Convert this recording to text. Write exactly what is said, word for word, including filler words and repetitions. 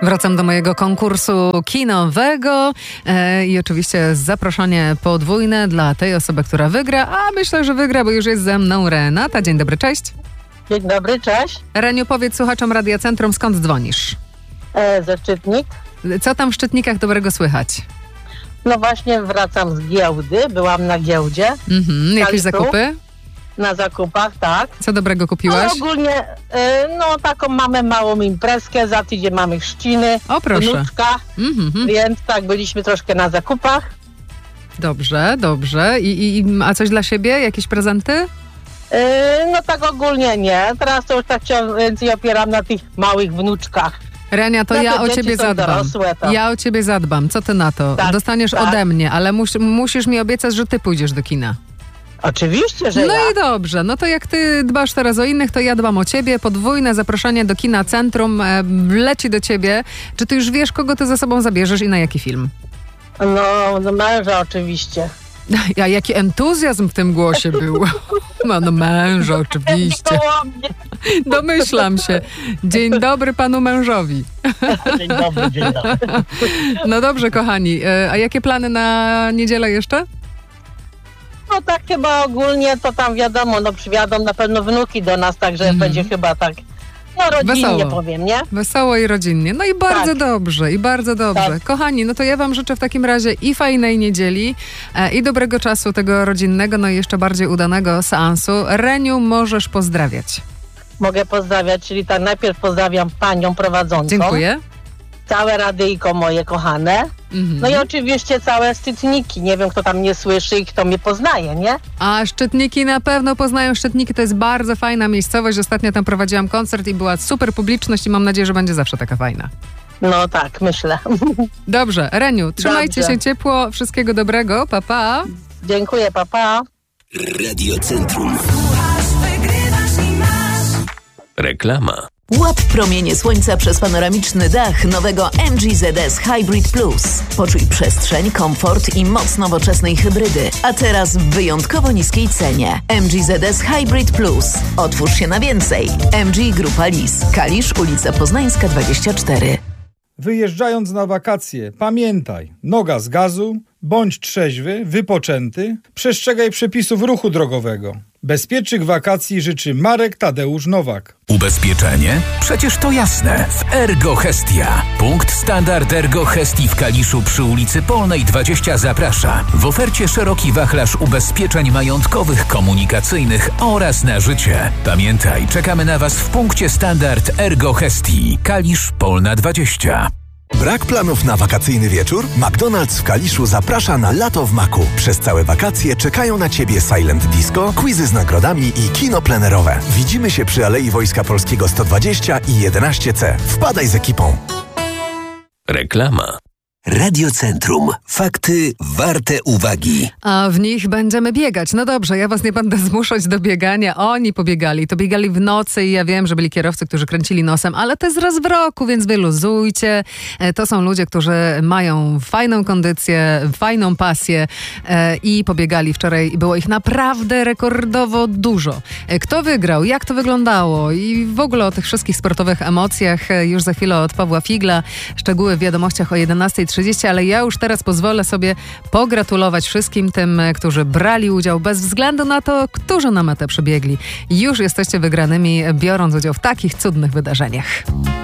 Wracam do mojego konkursu kinowego e, i oczywiście zaproszenie podwójne dla tej osoby, która wygra, a myślę, że wygra, bo już jest ze mną Renata. Dzień dobry, cześć. Dzień dobry, cześć. Reniu, powiedz słuchaczom Radia Centrum, skąd dzwonisz? E, ze Szczytnik. Co tam w Szczytnikach dobrego słychać? No właśnie wracam z giełdy, byłam na giełdzie. Mhm, jakieś zakupy? Na zakupach, tak. Co dobrego kupiłaś? No ogólnie, y, no taką mamy małą imprezkę, za tydzień mamy chrzciny, O, proszę. wnuczka, Mhm. więc tak, byliśmy troszkę na zakupach. Dobrze, dobrze. I, i, a coś dla siebie? Jakieś prezenty? Y, no tak ogólnie nie, teraz to już tak się więcej opieram na tych małych wnuczkach. Renia, to No ja te o dzieci ciebie są zadbam. dorosłe, to. Ja o ciebie zadbam. Co ty na to? Tak, Dostaniesz tak. ode mnie, ale mus, musisz mi obiecać, że ty pójdziesz do kina. Oczywiście, że No ja. i dobrze, no to jak ty dbasz teraz o innych, to ja dbam o ciebie. Podwójne zaproszenie do kina Centrum e, leci do ciebie. Czy ty już wiesz, kogo ty ze sobą zabierzesz i na jaki film? No, no męża oczywiście. Ja, jaki entuzjazm w tym głosie był. No, no męża oczywiście. Koło mnie. Domyślam się. Dzień dobry panu mężowi. Dzień dobry, dzień dobry. No dobrze, kochani. E, a jakie plany na niedzielę jeszcze? No tak chyba ogólnie to tam wiadomo, no przywiadą na pewno wnuki do nas, także Mhm. będzie chyba tak, no rodzinnie Wesoło. powiem, nie? Wesoło i rodzinnie. No i bardzo Tak. dobrze, i bardzo dobrze. Tak. Kochani, no to ja wam życzę w takim razie i fajnej niedzieli, e, i dobrego czasu tego rodzinnego, no i jeszcze bardziej udanego seansu. Reniu, możesz pozdrawiać. Mogę pozdrawiać, czyli tak najpierw pozdrawiam panią prowadzącą. Dziękuję. Całe radyjko moje kochane. Mhm. No i oczywiście całe szczytniki. Nie wiem, kto tam mnie słyszy i kto mnie poznaje, nie? A Szczytniki na pewno poznają Szczytniki, to jest bardzo fajna miejscowość. Ostatnio tam prowadziłam koncert i była super publiczność i mam nadzieję, że będzie zawsze taka fajna. No tak, myślę. Dobrze, Reniu, trzymajcie Dobrze. się ciepło, wszystkiego dobrego, pa pa. Dziękuję, papa. Radio Centrum. Reklama. Łap promienie słońca przez panoramiczny dach nowego M G Z S Hybrid Plus. Poczuj przestrzeń, komfort i moc nowoczesnej hybrydy. A teraz w wyjątkowo niskiej cenie. M G Z S Hybrid Plus. Otwórz się na więcej. M G Grupa Lis. Kalisz, ulica Poznańska dwadzieścia cztery. Wyjeżdżając na wakacje, pamiętaj, noga z gazu, bądź trzeźwy, wypoczęty, przestrzegaj przepisów ruchu drogowego. Bezpiecznych wakacji życzy Marek Tadeusz Nowak. Ubezpieczenie? Przecież to jasne. W Ergo Hestia. Punkt Standard Ergo Hestii w Kaliszu przy ulicy Polnej dwadzieścia zaprasza. W ofercie szeroki wachlarz ubezpieczeń majątkowych, komunikacyjnych oraz na życie. Pamiętaj, czekamy na Was w punkcie Standard Ergo Hestii. Kalisz Polna dwadzieścia. Brak planów na wakacyjny wieczór? McDonald's w Kaliszu zaprasza na lato w Maku. Przez całe wakacje czekają na Ciebie Silent Disco, quizy z nagrodami i kino plenerowe. Widzimy się przy Alei Wojska Polskiego sto dwadzieścia i jedenaście C. Wpadaj z ekipą. Reklama. Radio Centrum. Fakty warte uwagi. A w nich będziemy biegać. No dobrze, ja was nie będę zmuszać do biegania. Oni pobiegali. To biegali w nocy i ja wiem, że byli kierowcy, którzy kręcili nosem, ale to jest raz w roku, więc wyluzujcie. E, To są ludzie, którzy mają fajną kondycję, fajną pasję e, i pobiegali wczoraj. Było ich naprawdę rekordowo dużo. E, Kto wygrał? Jak to wyglądało? I w ogóle o tych wszystkich sportowych emocjach e, już za chwilę od Pawła Figla. Szczegóły w wiadomościach o jedenasta trzydzieści, ale ja już teraz pozwolę sobie pogratulować wszystkim tym, którzy brali udział bez względu na to, którzy na metę przebiegli. Już jesteście wygranymi, biorąc udział w takich cudnych wydarzeniach.